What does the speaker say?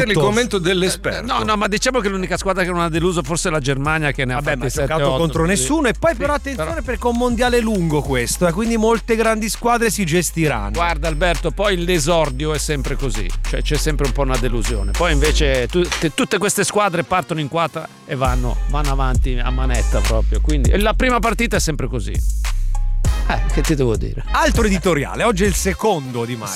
per il commento dell'esperto. No, ma diciamo che l'unica squadra che non ha deluso forse è la Germania, che ne ha fatti 7-8. Ha giocato contro nessuno, e poi però attenzione, perché è un mondiale lungo questo, quindi molte grandi squadre si gestiranno. Guarda Alberto, poi l'esordio è sempre così, cioè c'è sempre un po' una delusione. Poi invece tutte queste squadre partono in quattro e vanno avanti a manetta proprio, quindi la prima partita è sempre così. Che ti devo dire? Altro editoriale, oggi è il secondo di Mario.